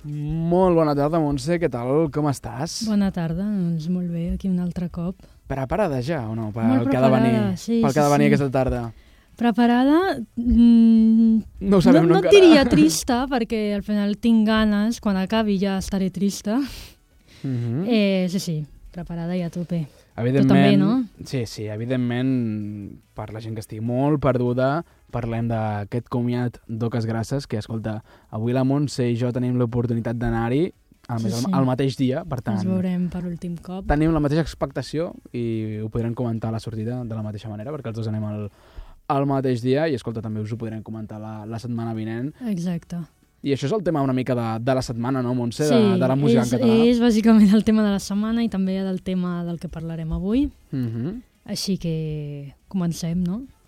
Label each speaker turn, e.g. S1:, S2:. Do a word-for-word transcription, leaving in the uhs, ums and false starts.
S1: Molt bona tarda, Montse, què tal? Com estàs?
S2: Bona tarda, doncs molt bé, aquí un altre cop.
S1: Preparada ja o no? Per
S2: Molt
S1: que ha de venir,
S2: preparada, sí,
S1: pel que ha de
S2: sí,
S1: venir
S2: sí.
S1: aquesta tarda?
S2: Preparada? Mm,
S1: No ho sabem
S2: no, no
S1: encara.
S2: et diria trista, perquè al final tinc ganes, quan acabi ja estaré trista.
S1: Mhm.
S2: Eh, sí, sí, preparada i a tope.
S1: Evidentment,
S2: Tu també, no?
S1: Sí, sí, evidentment, per la gent que estigui molt perduda, parlem d'aquest comiat d'Oques Grasses, que, escolta, avui la Montse i jo tenim l'oportunitat d'anar-hi al,
S2: Sí,
S1: més-
S2: sí.
S1: al mateix dia, per tant,
S2: Ens veurem per últim cop.
S1: tenim la mateixa expectació i ho podrem comentar a la sortida de la mateixa manera, perquè els dos anem al, al mateix dia i, escolta, també us ho podrem comentar la, la setmana vinent.
S2: Exacte.
S1: I això és el tema una mica de, de la setmana, no, Montse?
S2: Sí,
S1: de, de la música
S2: és,
S1: en català.
S2: és bàsicament el tema de la setmana i també del tema del que parlarem avui.
S1: Mhm.
S2: Així que comencem, no?